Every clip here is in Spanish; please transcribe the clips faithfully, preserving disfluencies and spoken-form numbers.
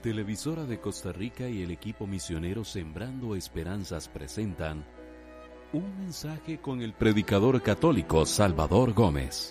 Televisora de Costa Rica y el equipo misionero Sembrando Esperanzas presentan un mensaje con el predicador católico Salvador Gómez.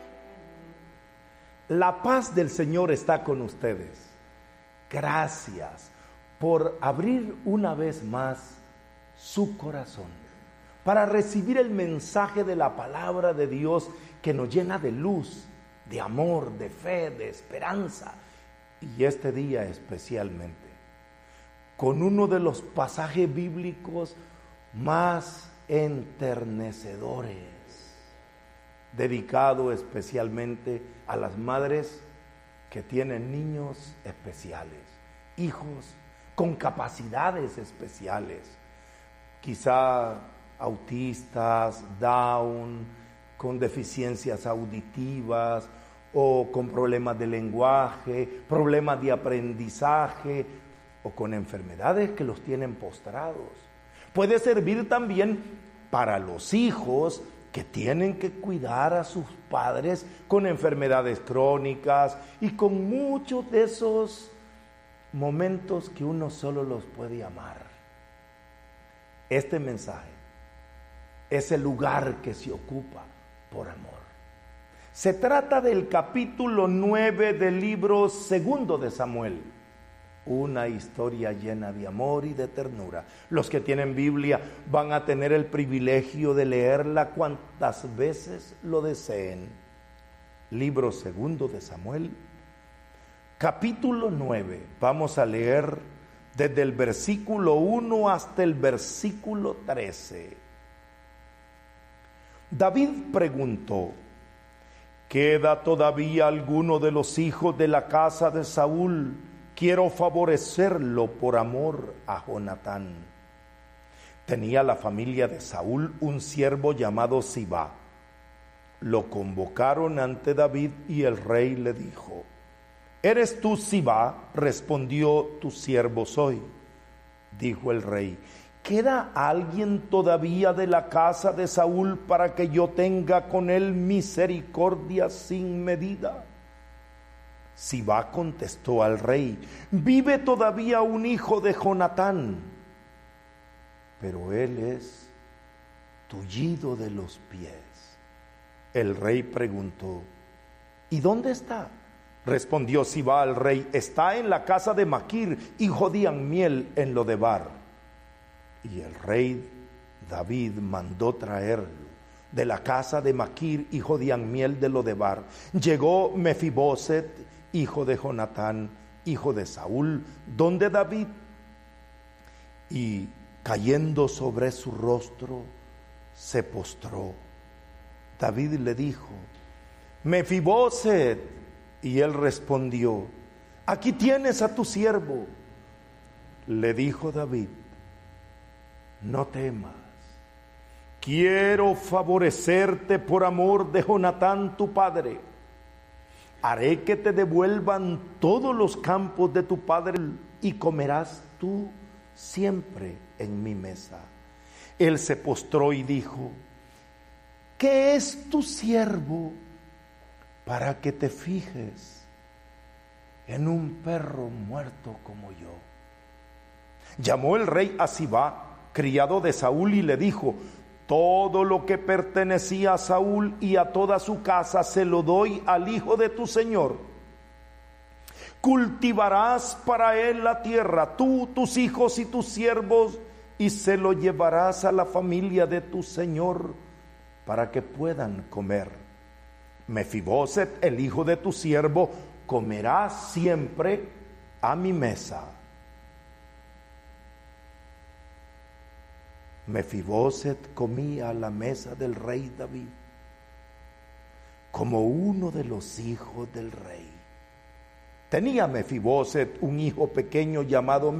La paz del Señor está con ustedes. Gracias por abrir una vez más su corazón para recibir el mensaje de la palabra de Dios que nos llena de luz, de amor, de fe, de esperanza. Y este día especialmente, con uno de los pasajes bíblicos más enternecedores, dedicado especialmente a las madres que tienen niños especiales, hijos con capacidades especiales, quizá autistas, Down, con deficiencias auditivas, o con problemas de lenguaje, problemas de aprendizaje, o con enfermedades que los tienen postrados. Puede servir también para los hijos que tienen que cuidar a sus padres con enfermedades crónicas y con muchos de esos momentos que uno solo los puede amar. Este mensaje es el lugar que se ocupa por amor. Se trata del capítulo nueve del libro segundo de Samuel, una historia llena de amor y de ternura. Los que tienen Biblia van a tener el privilegio de leerla cuantas veces lo deseen. Libro segundo de Samuel, capítulo nueve. Vamos a leer desde el versículo uno hasta el versículo trece. David preguntó: ¿queda todavía alguno de los hijos de la casa de Saúl? Quiero favorecerlo por amor a Jonatán. Tenía la familia de Saúl un siervo llamado Sibá. Lo convocaron ante David y el rey le dijo: ¿eres tú Sibá? Respondió: tu siervo soy. Dijo el rey: ¿queda alguien todavía de la casa de Saúl para que yo tenga con él misericordia sin medida? Sibá contestó al rey: vive todavía un hijo de Jonatán, pero él es tullido de los pies. El rey preguntó: ¿y dónde está? Respondió Sibá al rey: está en la casa de Maquir, hijo de Amiel, en Lodebar. Y el rey David mandó traerlo de la casa de Maquir, hijo de Amiel de Lodebar. Llegó Mefiboset, hijo de Jonatán, hijo de Saúl, donde David, y cayendo sobre su rostro, se postró. David le dijo: Mefiboset. Y él respondió: aquí tienes a tu siervo. Le dijo David: no temas, quiero favorecerte por amor de Jonatán tu padre. Haré que te devuelvan todos los campos de tu padre y comerás tú siempre en mi mesa. Él se postró y dijo: ¿qué es tu siervo para que te fijes en un perro muerto como yo? Llamó el rey a Sibá, criado de Saúl, y le dijo: todo lo que pertenecía a Saúl y a toda su casa se lo doy al hijo de tu señor. Cultivarás para él la tierra, tú, tus hijos y tus siervos, y se lo llevarás a la familia de tu señor para que puedan comer. Mefiboset, el hijo de tu siervo, comerá siempre a mi mesa. Mefiboset comía a la mesa del rey David como uno de los hijos del rey. Tenía Mefiboset un hijo pequeño llamado